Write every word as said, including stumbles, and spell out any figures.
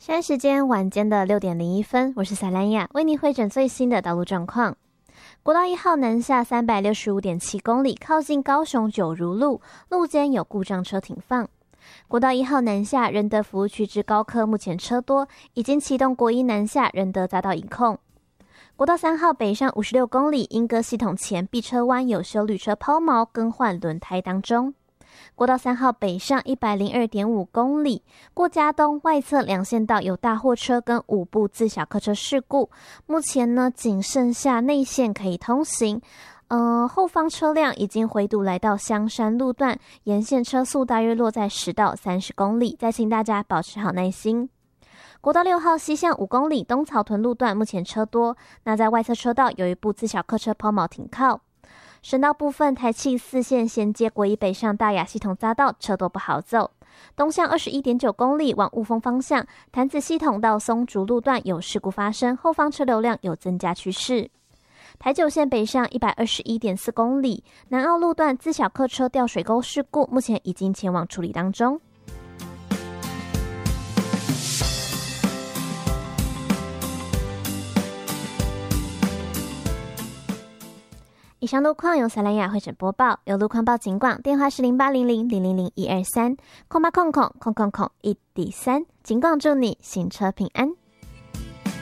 现在时间晚间的六点零一分，我是萨兰雅，为您汇整最新的道路状况。国道一号南下三百六十五点七公里，靠近高雄九如路，路间有故障车停放。国道一号南下仁德服务区至高科，目前车多，已经启动国一南下仁德匝道一控。国道三号北上五十六公里，莺歌系统前避车弯有修旅车抛锚更换轮胎当中。国道三号北上一百零二点五公里，过嘉东外侧两线道有大货车跟五部自小客车事故，目前呢仅剩下内线可以通行。呃，后方车辆已经回堵来到香山路段，沿线车速大约落在十到三十公里，再请大家保持好耐心。国道六号西向五公里东草屯路段目前车多，那在外侧车道有一部自小客车抛锚停靠。省道部分，台七四线衔接国一北上大雅系统匝道车多不好走，东向二十一点九公里往雾峰方向，潭子系统到松竹路段有事故发生，后方车流量有增加趋势。台九线北上一百二十一点四公里，南澳路段自小客车掉水沟事故，目前已经前往处理当中。以上路况由萨兰雅汇整播报，有路况报警广，电话是零八零零零零零一二三空八空空空空空一底三，警广祝你行车平安。